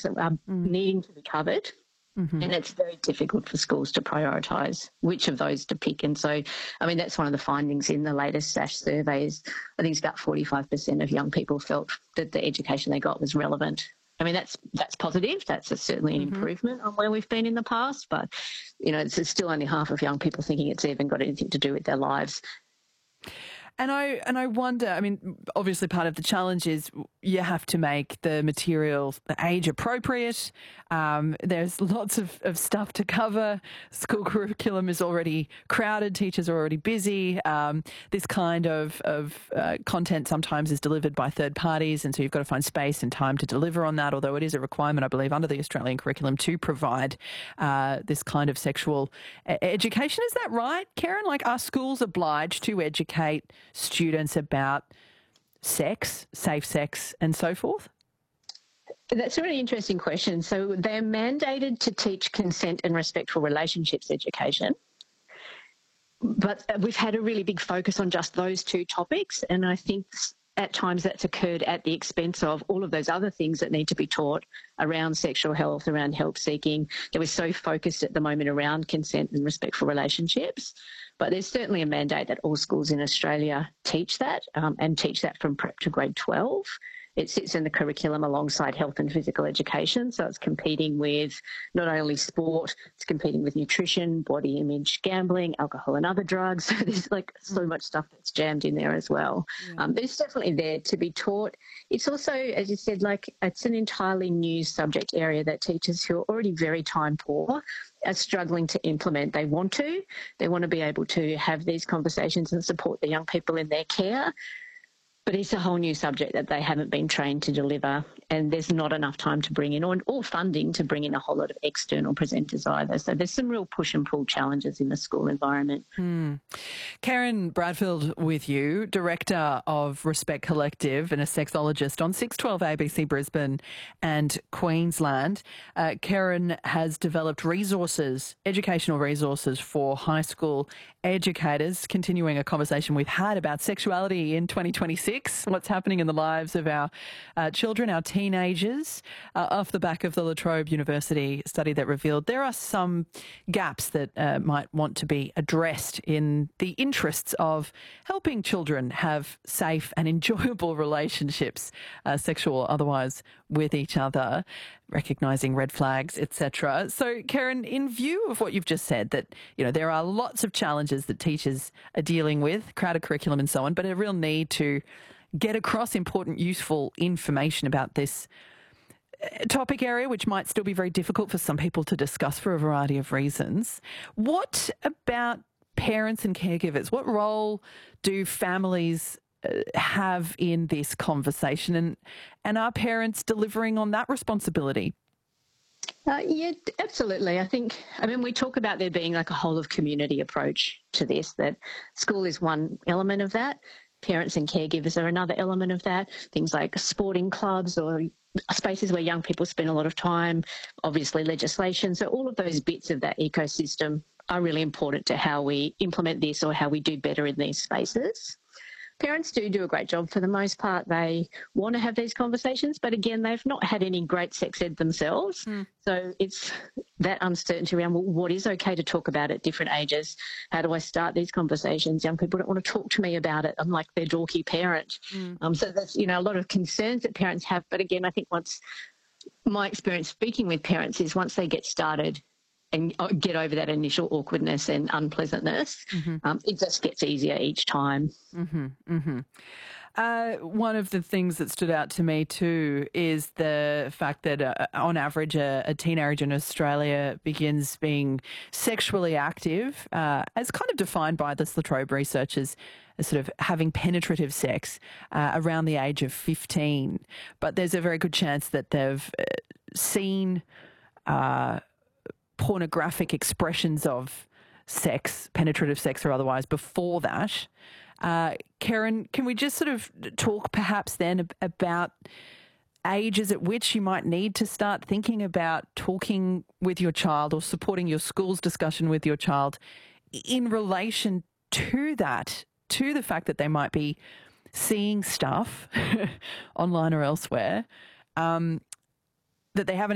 that are needing to be covered. And it's very difficult for schools to prioritise which of those to pick. And so, I mean, that's one of the findings in the latest SASH surveys. I think it's about 45% of young people felt that the education they got was relevant. I mean, that's positive. That's certainly an improvement on where we've been in the past. But, you know, it's still only half of young people thinking it's even got anything to do with their lives. And I wonder, I mean, obviously part of the challenge is you have to make the material age appropriate. There's lots of stuff to cover. School curriculum is already crowded. Teachers are already busy. This kind of content sometimes is delivered by third parties, and so you've got to find space and time to deliver on that, although it is a requirement, I believe, under the Australian curriculum to provide this kind of sexual education. Is that right, Karen? Like, are schools obliged to educate students about sex, safe sex and so forth? That's a really interesting question. So they're mandated to teach consent and respectful relationships education. But we've had a really big focus on just those two topics, and I think at times that's occurred at the expense of all of those other things that need to be taught around sexual health, around help seeking. That we're so focused at the moment around consent and respectful relationships. But there's certainly a mandate that all schools in Australia teach that and teach that from prep to grade 12. It sits in the curriculum alongside health and physical education, so it's competing with not only sport, it's competing with nutrition, body image, gambling, alcohol and other drugs. So there's like so much stuff that's jammed in there as well. But it's definitely there to be taught. It's also, as you said, like it's an entirely new subject area that teachers who are already very time poor are struggling to implement. They want to be able to have these conversations and support the young people in their care. But it's a whole new subject that they haven't been trained to deliver, and there's not enough time to bring in or funding to bring in a whole lot of external presenters either. So there's some real push and pull challenges in the school environment. Karen Bradfield with you, Director of Respect Collective and a sexologist on 612 ABC Brisbane and Queensland. Karen has developed educational resources for high school educators, continuing a conversation we've had about sexuality in 2026. What's happening in the lives of our children, our teenagers, off the back of the La Trobe University study that revealed there are some gaps that might want to be addressed in the interests of helping children have safe and enjoyable relationships, sexual or otherwise, with each other, recognising red flags, etc. So, Karen, in view of what you've just said, that there are lots of challenges that teachers are dealing with, crowded curriculum and so on, but a real need to get across important, useful information about this topic area, which might still be very difficult for some people to discuss for a variety of reasons. What about parents and caregivers? What role do families have in this conversation, and are parents delivering on that responsibility? Yeah, absolutely. I mean, we talk about there being like a whole of community approach to this, that school is one element of that. Parents and caregivers are another element of that. Things like sporting clubs or spaces where young people spend a lot of time, obviously legislation. So all of those bits of that ecosystem are really important to how we implement this or how we do better in these spaces. Parents do a great job for the most part. They want to have these conversations, but again, they've not had any great sex ed themselves. So it's that uncertainty around, well, what is okay to talk about at different ages? How do I start these conversations? Young people don't want to talk to me about it. I'm like their dorky parent. So that's, a lot of concerns that parents have. But again, I think my experience speaking with parents is once they get started and get over that initial awkwardness and unpleasantness, it just gets easier each time. One of the things that stood out to me too is the fact that on average a teenager in Australia begins being sexually active, as kind of defined by this La Trobe research as sort of having penetrative sex around the age of 15. But there's a very good chance that they've seen pornographic expressions of sex, penetrative sex or otherwise, before that. Karen, can we just sort of talk perhaps then about ages at which you might need to start thinking about talking with your child or supporting your school's discussion with your child in relation to that, to the fact that they might be seeing stuff online or elsewhere that they haven't